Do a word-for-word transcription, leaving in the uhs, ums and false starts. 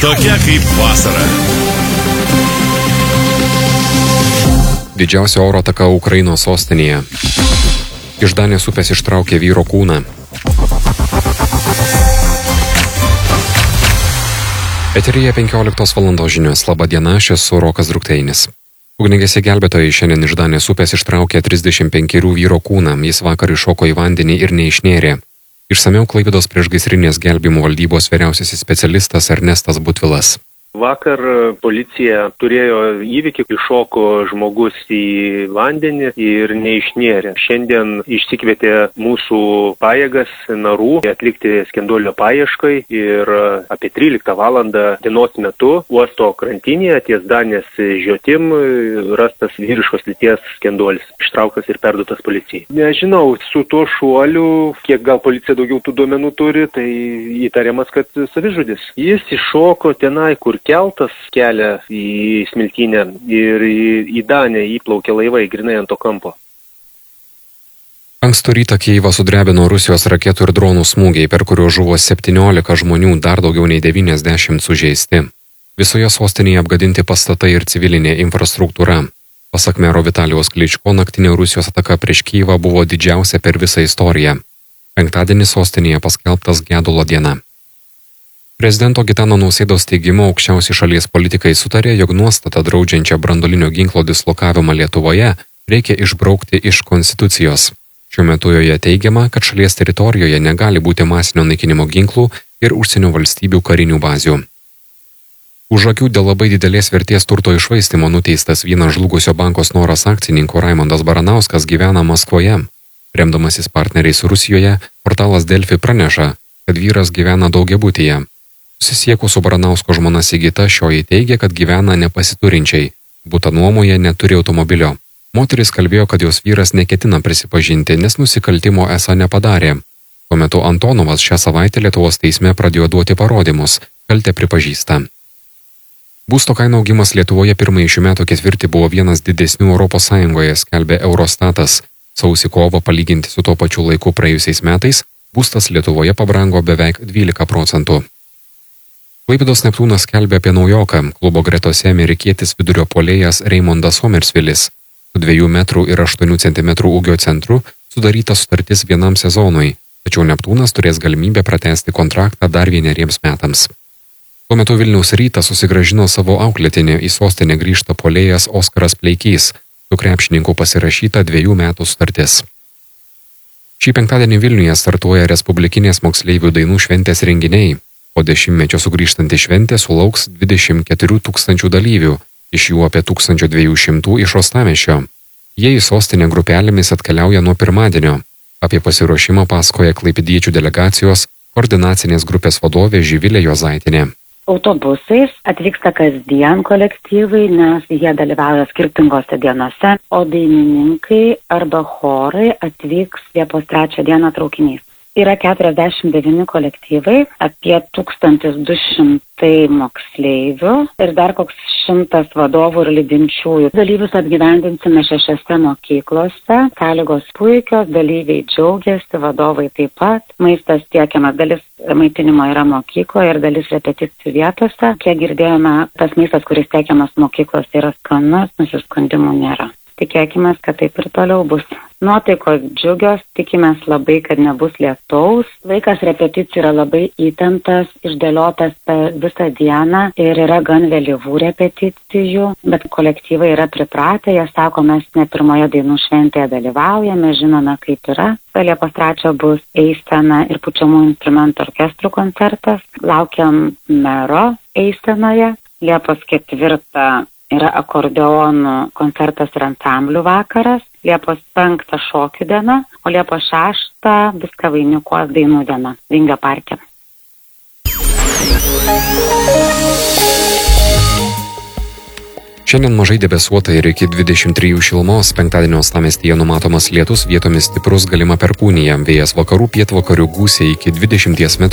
Tokia kaip vasara. Didžiausia oro ataka Ukrainos sostinėje. Iš Danės upės ištraukė vyro kūną. Eteryje penkioliktos valandos žinios. Labą dieną, aš esu Rokas Drukteinis. Ugniagesiai gelbėtojai šiandien iš Danės upės ištraukė trisdešimt penkerių vyro kūną. Jis vakar iššoko į vandenį ir neišnėrė. Išsamiau Klaipėdos priešgaisrinės gelbėjimo valdybos vyriausiasis specialistas Ernestas Butvilas. Vakar policija turėjo įvykį, iššoko žmogus į vandenį ir neišnėrė. Šiandien išsikvietė mūsų pajėgas narų atlikti skenduolio paieškai ir apie tryliktą valandą dienos metu uosto krantinėje ties Danės žiotim rastas vyriškos lyties skenduolis, ištrauktas ir perduotas policijai. Nežinau, su tuo šuoliu, kiek gal policija daugiau tų duomenų turi, tai įtariamas, kad savižudis. Jis iššoko tenai, kur keltas kelia į smiltynę ir į, į Danę įplaukė laivai grinai ant to kampo. Ankstų rytą Kijevą sudrebino Rusijos raketų ir dronų smūgiai, per kuriuos žuvo septyniolika žmonių, dar daugiau nei devyniasdešimt sužeisti. Visoje sostinėje apgadinti pastatai ir civilinė infrastruktūra. Pasak mero Vitalijaus Kličko, naktinė Rusijos ataka prieš Kijevą buvo didžiausia per visą istoriją. Penktadienį sostinėje paskelbtas gedulo diena. Prezidento Gitano Nausėdos teigimu, aukščiausi šalies politikai sutarė, jog nuostata draudžiančią branduolinio ginklo dislokavimą Lietuvoje reikia išbraukti iš konstitucijos. Šiuo metu joje teigiama, kad šalies teritorijoje negali būti masinio naikinimo ginklų ir užsienio valstybių karinių bazių. Už akių dėl labai didelės vertės turto iššvaistymo nuteistas vienas žlugusio banko Snoras akcininkų Raimondas Baranauskas gyvena Maskvoje. Remdamasis partneriais Rusijoje, portalas Delfi praneša, kad vyras gyvena daugiabutyje. Susisiekus su Baranausko žmona Sigita, šioji teigia, kad gyvena nepasiturinčiai. Butą nuomoje neturi automobilio. Moteris kalbėjo, kad jos vyras neketina prisipažinti, nes nusikaltimo esą nepadarė. Tuo metu Antonovas šią savaitę Lietuvos teisme pradėjo duoti parodymus, kaltę pripažįsta. Būsto kainų augimas Lietuvoje pirmąjį šių metų ketvirtį buvo vienas didesnių Europos Sąjungoje, skelbė Eurostatas. Sausį kovą palyginti su tuo pačiu laiku praėjusiais metais, būstas Lietuvoje pabrango beveik dvylika procentų. Klaipėdos Neptūnas skelbė apie naujoką. Klubo gretose amerikietis vidurio puolėjas Raimondas Somersvilis. Su dviejų metrų ir aštuonių centimetrų ūgio centru sudaryta sutartis vienam sezonui, tačiau Neptūnas turės galimybę pratęsti kontraktą dar vieneriems metams. Tuo metu Vilniaus Rytas susigrąžino savo auklėtinį, į sostinę grįžta puolėjas Oskaras Pleikys, su krepšininku pasirašyta dviejų metų sutartis. Šį penktadienį Vilniuje startuoja Respublikinės moksleivių dainų šventės renginiai. Po dešimtmečio sugrįžtanti šventė sulauks dvidešimt keturių tūkstančių dalyvių, iš jų apie tūkstančio dviejų šimtų iš Uostamiesčio. Jie į sostinę grupelėmis atkeliauja nuo pirmadienio. Apie pasiruošimą pasakoja klaipėdiečių delegacijos koordinacinės grupės vadovė Živilė Juozaitienė. Autobusais atvyksta kasdien kolektyvai, nes jie dalyvauja skirtingose dienose, o dainininkai arba chorai atvyks Liepos trečią dieną traukiniais. Yra keturiasdešimt devyni kolektyvai, apie tūkstantis du šimtai moksleivių ir dar koks šimtas vadovų ir lydinčiųjų. Dalyvius apgyvendinsime šešiose mokyklose, sąlygos puikios, dalyviai džiaugiasi, vadovai taip pat. Maistas tiekiamas, dalis maitinimo yra mokykloje ir dalis repeticijų vietose. Kiek girdėjome, tas maistas, kuris tiekiamas mokyklose, yra skanus, nusiskundimų nėra. Tikėkime, kad taip ir toliau bus. Nuotaikos džiugios, tikimės labai, kad nebus lietaus. Laikas repeticijų yra labai įtemptas, išdėliotas per visą dieną ir yra gan vėlyvų repeticijų, bet kolektyvai yra pripratę, jie sako, mes ne pirmoje dainų šventėje dalyvaujame, žinome kaip yra. Liepos trečią bus eisena ir pučiamų instrumentų orkestrų koncertas. Laukiam mero eisenoje. Liepos ketvirtą yra akordeonų koncertas ir ansamblių vakaras, Liepos penktą šokių diena, o Liepos šeštą viską vainikuos dainų diena Vingio parke. Šiandien mažai debesuota ir iki dvidešimt trijų šilumos, penktadienio uostamiestyje numatomas lietus, vietomis stiprus, galima perkūnija, vėjas vakarų pietvakarių gūsiai iki dvidešimties metrų